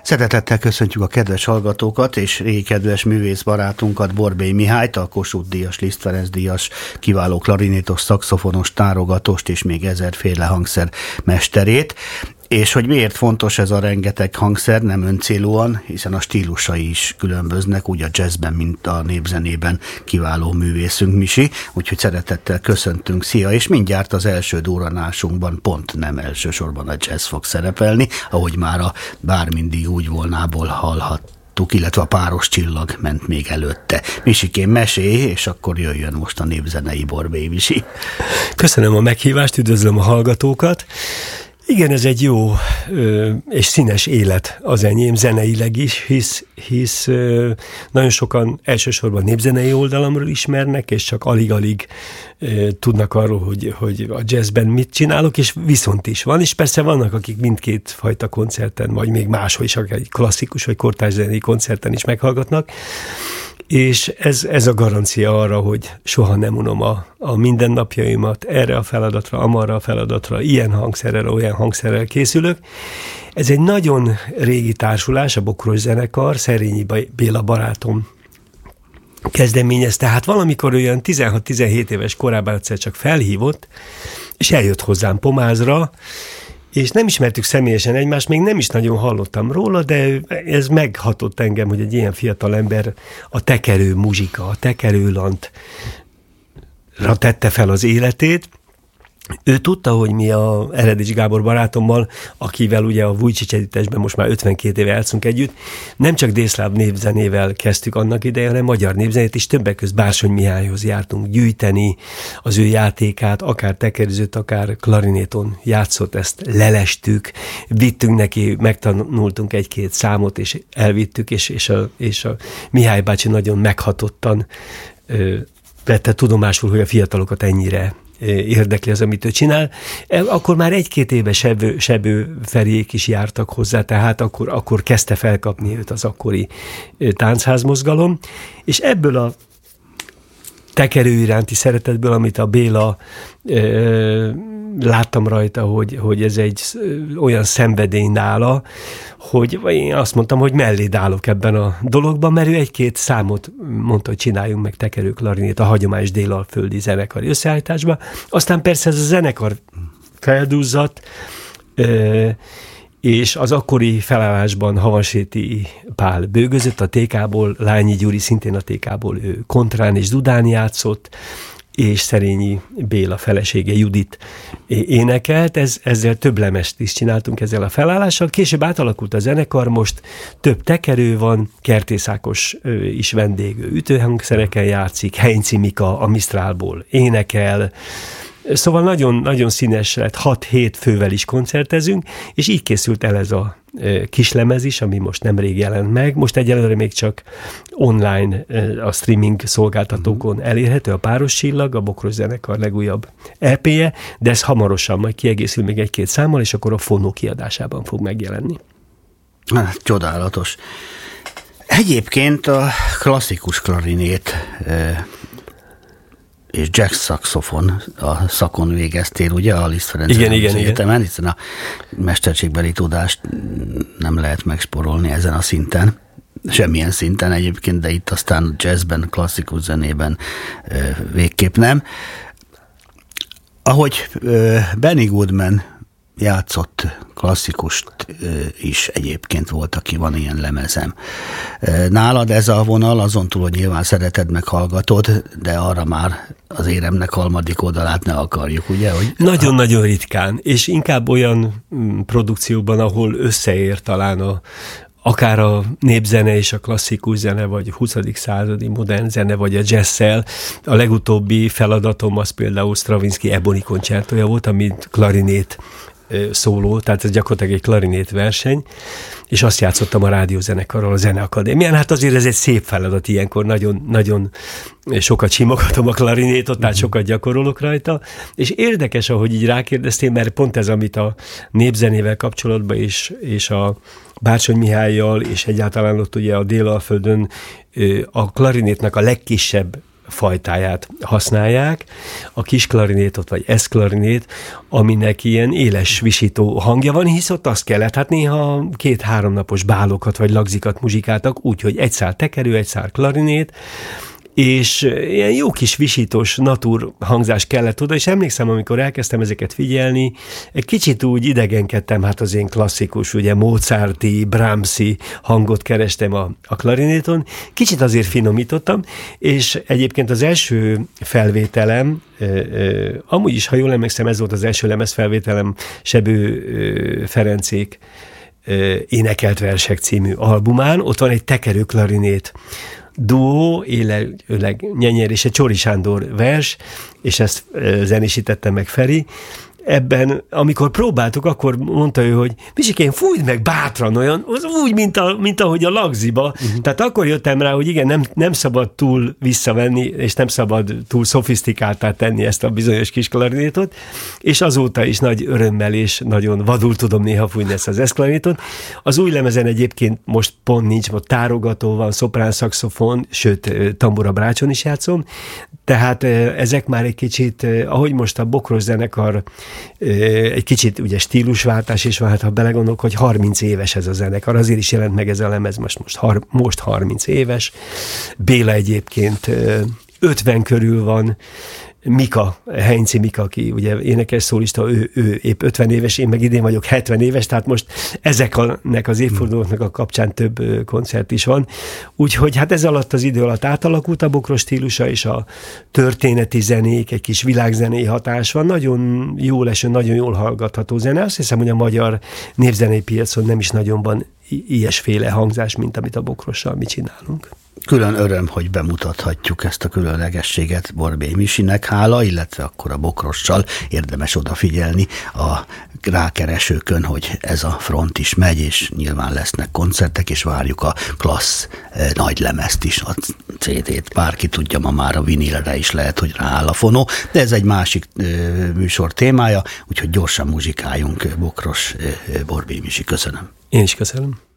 Szeretettel köszöntjük a kedves hallgatókat és régi kedves művészbarátunkat, Borbély Mihályt, a Kossuth-díjas, Liszt Ferenc-díjas, kiváló klarinétos, szaxofonos, tárogatóst és még ezerféle hangszer mesterét. És hogy miért fontos ez a rengeteg hangszer, nem öncélúan, hiszen a stílusai is különböznek, úgy a jazzben, mint a népzenében kiváló művészünk Misi, úgyhogy szeretettel köszöntünk, szia, és mindjárt az első durranásunkban pont nem elsősorban a jazz fog szerepelni, ahogy már a Bármindig úgy volnából hallhattuk, illetve a Páros csillag ment még előtte. Misikém, mesélj, és akkor jöjjön most a népzenei Borbély Misi. Köszönöm a meghívást, üdvözlöm a hallgatókat. Igen, ez egy jó és színes élet az enyém zeneileg is, hisz nagyon sokan elsősorban népzenei oldalamról ismernek, és csak alig-alig tudnak arról, hogy a jazzben mit csinálok, és viszont is van, és persze vannak, akik mindkét fajta koncerten, vagy még máshol is, akár egy klasszikus vagy kortárs zenei koncerten is meghallgatnak, és ez a garancia arra, hogy soha nem unom a mindennapjaimat, erre a feladatra, amarra a feladatra, ilyen hangszerrel, olyan hangszerrel készülök. Ez egy nagyon régi társulás, a Bokros zenekar, Szerényi Béla barátom kezdeményezte. Hát valamikor olyan 16-17 éves korában egyszer csak felhívott, és eljött hozzám Pomázra, és nem ismertük személyesen egymást, még nem is nagyon hallottam róla, de ez meghatott engem, hogy egy ilyen fiatal ember a tekerő muzsika, a tekerőlantra tette fel az életét. Ő tudta, hogy mi a Eredics Gábor barátommal, akivel ugye a Vujcsics együttesben most már 52 éve játszunk együtt, nem csak délszláv népzenével kezdtük annak idején, hanem magyar népzenét is, többek között Bársony Mihályhoz jártunk gyűjteni az ő játékát, akár tekerőzött, akár klarinéton játszott, ezt lelestük, vittünk neki, megtanultunk egy-két számot, és elvittük, és a Mihály bácsi nagyon meghatottan vette tudomásul, hogy a fiatalokat ennyire érdekli az, amit ő csinál. Akkor már egy-két éve Sebő Feriék is jártak hozzá, tehát akkor kezdte felkapni őt az akkori táncházmozgalom, és ebből a tekerő iránti szeretetből, amit a Béla láttam rajta, hogy ez egy olyan szenvedély nála, hogy én azt mondtam, hogy melléd állok ebben a dologban, mert ő egy-két számot mondta, hogy csináljunk meg tekerő klarinét a hagyományos délalföldi zenekari összeállításba. Aztán persze ez a zenekar felduzzadt, és az akkori felállásban Havasréti Pál bőgözött a TK-ból, Lányi Gyuri szintén a TK-ból, ő kontrán és dudán játszott, és Szerényi Béla felesége Judit énekelt, ezzel több lemezt is csináltunk ezzel a felállással. Később átalakult a zenekar, most több tekerő van, Kertész Ákos is vendég, ütőhangszereken játszik, Heinci Mika a Misztrálból énekel, szóval nagyon, nagyon színes lett, 6-7 fővel is koncertezünk, és így készült el ez a kislemez is, ami most nemrég jelent meg. Most egyelőre még csak online a streaming szolgáltatókon elérhető, a Páros csillag, a Bokros zenekar legújabb EP-je, de ez hamarosan majd kiegészül még egy-két számmal, és akkor a Fonó kiadásában fog megjelenni. Csodálatos. Egyébként a klasszikus klarinét és jazz szaxofon a szakon végeztél, ugye, a Liszt Ferenc Egyetemen, hiszen a mesterségbeli tudást nem lehet megsporolni ezen a szinten, semmilyen szinten egyébként, de itt aztán jazzben, klasszikus zenében végképp nem. Ahogy Benny Goodman játszott klasszikust is, egyébként volt, aki van ilyen lemezem. Nálad ez a vonal, azon túl, hogy nyilván szereted, meg hallgatod, de arra már az éremnek harmadik oldalát ne akarjuk, ugye? Hogy nagyon-nagyon ritkán, és inkább olyan produkcióban, ahol összeér talán akár a népzene és a klasszikus zene, vagy 20. századi modern zene, vagy a jazz-szel. A legutóbbi feladatom az például Stravinsky Ebony koncertója volt, amit klarinét szóló, tehát ez gyakorlatilag egy klarinét verseny, és azt játszottam a rádiózenekarral, a Zeneakadémián. Hát azért ez egy szép feladat, ilyenkor nagyon, nagyon sokat simogatom a klarinétot, tehát sokat gyakorolok rajta, és érdekes, ahogy így rákérdeztél, mert pont ez, amit a népzenével kapcsolatban és a Bársony Mihállyal, és egyáltalán ott ugye a Délalföldön a klarinétnak a legkisebb fajtáját használják, a kis klarinétot vagy eszklarinét, aminek ilyen éles visító hangja van, hisz ott azt kellett, hát néha 2-3 napos bálokat vagy lagzikat muzsikáltak, úgyhogy egy szál tekerő, egy szál klarinét, és ilyen jó kis visítós natur hangzás kellett oda, és emlékszem, amikor elkezdtem ezeket figyelni, egy kicsit úgy idegenkedtem, hát az én klasszikus, ugye Mozarti, Brahmsi hangot kerestem a klarinéton, kicsit azért finomítottam, és egyébként az első felvételem, amúgy is, ha jól emlékszem, ez volt az első lemezfelvételem Sebő Ferencék Énekelt versek című albumán, ott van egy tekerő klarinét duó, élőleg Nyenyer és egy Csori Sándor vers, és ezt zenésítette meg Feri. Ebben, amikor próbáltuk, akkor mondta ő, hogy Misikén, fújd meg bátran, olyan, az úgy, mint ahogy a lagziba. Tehát akkor jöttem rá, hogy igen, nem szabad túl visszavenni, és nem szabad túl szofisztikáltá tenni ezt a bizonyos kis klarinétot, és azóta is nagy örömmel és nagyon vadul tudom néha fújni ezt az eszklarinétot. Az új lemezen egyébként most pont nincs, most tárogató van, szoprán szaxofon, sőt, tambura brácson is játszom, tehát ezek már egy kicsit, ahogy most a Bokros zenekar egy kicsit ugye stílusváltás is van, hát ha belegondolok, hogy 30 éves ez a zenekar, azért is jelent meg ez a lemez, most 30 éves. Béla egyébként 50 körül van, Mika, Heinzi Mika, aki ugye énekes szólista, ő épp 50 éves, én meg idén vagyok 70 éves, tehát most ezeknek az évfordulóknak a kapcsán több koncert is van. Úgyhogy hát ez alatt az idő alatt átalakult a Bokros stílusa, és a történeti zenék, egy kis világzenei hatás van. Nagyon jól eső, nagyon jól hallgatható zene. Azt hiszem, hogy a magyar népzenei piacon nem is nagyon van ilyesféle hangzás, mint amit a Bokrossal mi csinálunk. Külön öröm, hogy bemutathatjuk ezt a különlegességet Borbély Misinek, hála, illetve akkor a Bokrossal érdemes odafigyelni a rákeresőkön, hogy ez a front is megy, és nyilván lesznek koncertek, és várjuk a klassz nagy lemezt is, a CD-t. Bárki tudja, ma már a vinilre is lehet, hogy rááll a fonó, de ez egy másik műsor témája, úgyhogy gyorsan muzsikáljunk. Bokros, Borbély Misi, köszönöm. Én is köszönöm.